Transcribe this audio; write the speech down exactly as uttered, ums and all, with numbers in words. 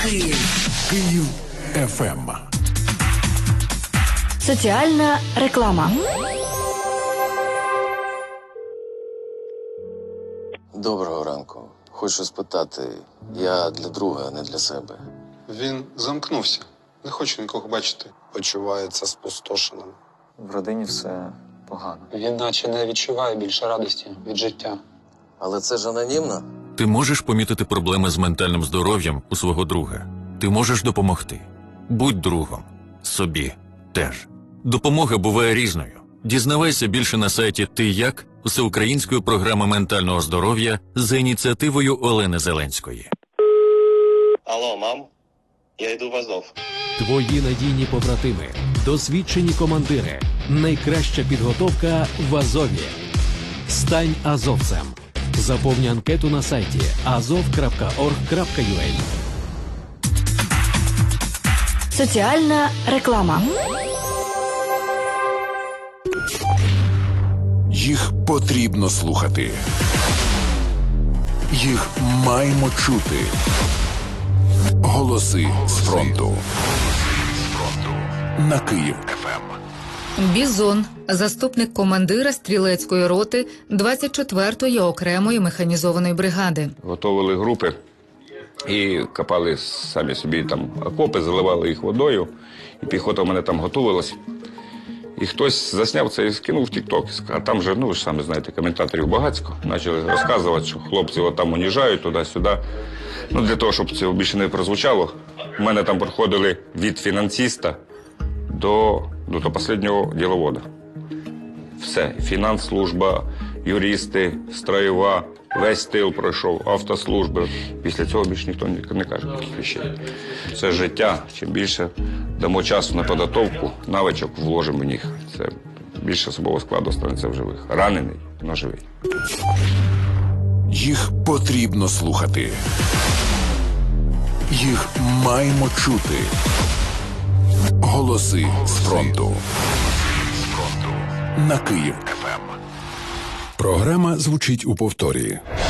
Київ. Київ еф ем. Соціальна реклама. Доброго ранку. Хочу спитати, я для друга, а не для себе. Він замкнувся. Не хоче нікого бачити. Почувається спустошеним. В родині все погано. Він наче не відчуває більше радості від життя. Але це ж анонімно? Ти можеш помітити проблеми з ментальним здоров'ям у свого друга. Ти можеш допомогти. Будь другом. Собі теж. Допомога буває різною. Дізнавайся більше на сайті «Ти як» всеукраїнської програми ментального здоров'я за ініціативою Олени Зеленської. Алло, мам, я йду в Азов. Твої надійні побратими, досвідчені командири, найкраща підготовка в Азові. Стань азовцем. Заповни анкету на сайті азов крапка орг крапка ю а. Соціальна реклама. Їх потрібно слухати. Їх маємо чути. Голоси з фронту. На Київ еф ем. Бізон, заступник командира стрілецької роти двадцять четвертої окремої механізованої бригади. Готовили групи і копали самі собі там окопи, заливали їх водою. І піхота в мене там готувалась. І хтось засняв це і скинув в тік-ток. А там же, ну ви ж самі знаєте, коментаторів багатько. Почали розказувати, що хлопці от там уніжають туди-сюди. Ну для того, щоб це більше не прозвучало, у мене там проходили від фінансиста до, до, до останнього діловода. Все. Фінансслужба, юристи, строєва, весь тил пройшов, автослужби. Після цього більше ніхто не каже таких речей. Це життя. Чим більше дамо часу на підготовку, навичок вложимо в них. Це більше особового складу станеться в живих. Ранений, але живий. Їх потрібно слухати. Їх маємо чути. Голоси з фронту. На Київ еф ем. Програма звучить у повторі.